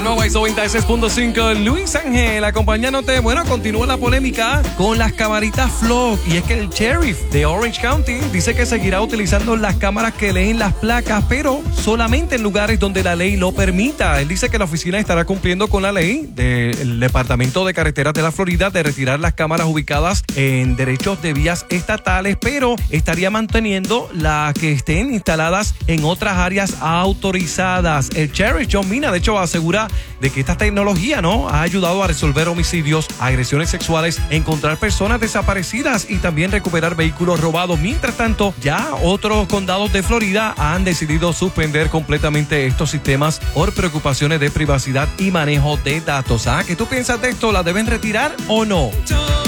nueva ISO 96.5. Luis Ángel acompañándote. Bueno, continúa la polémica con las camaritas Flock. Y es que el sheriff de Orange County dice que seguirá utilizando las cámaras que leen las placas, pero solamente en lugares donde la ley lo permita. Él dice que la oficina estará cumpliendo con la ley del Departamento de Carreteras de la Florida de retirar las cámaras ubicadas en derechos de vías estatales, pero estaría manteniendo las que estén instaladas en otras áreas autorizadas. El sheriff John Mina, de hecho, asegura de que esta tecnología, ¿no?, ha ayudado a resolver homicidios, agresiones sexuales, encontrar personas desaparecidas y también recuperar vehículos robados. Mientras tanto, ya otros condados de Florida han decidido suspender completamente estos sistemas por preocupaciones de privacidad y manejo de datos. ¿Qué tú piensas de esto? ¿La deben retirar o no?